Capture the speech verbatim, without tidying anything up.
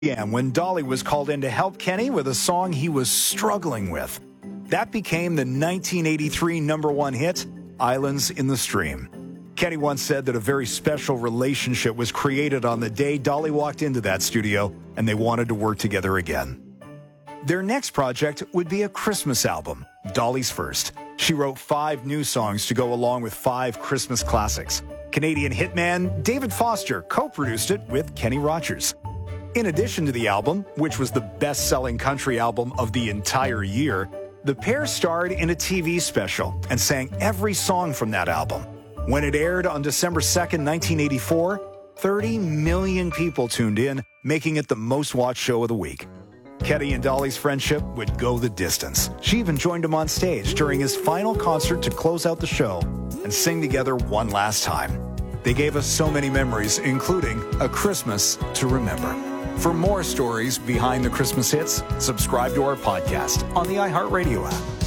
began when Dolly was called in to help Kenny with a song he was struggling with. That became the nineteen eighty-three number one hit, Islands in the Stream. Kenny once said that a very special relationship was created on the day Dolly walked into that studio, and they wanted to work together again. Their next project would be a Christmas album, Dolly's first. She wrote five new songs to go along with five Christmas classics. Canadian hitman David Foster co-produced it with Kenny Rogers. In addition to the album, which was the best-selling country album of the entire year, the pair starred in a T V special and sang every song from that album. When it aired on December second, nineteen eighty-four, thirty million people tuned in, making it the most-watched show of the week. Kenny and Dolly's friendship would go the distance. She even joined him on stage during his final concert to close out the show and sing together one last time. They gave us so many memories, including A Christmas to Remember. For more stories behind the Christmas hits, subscribe to our podcast on the iHeartRadio app.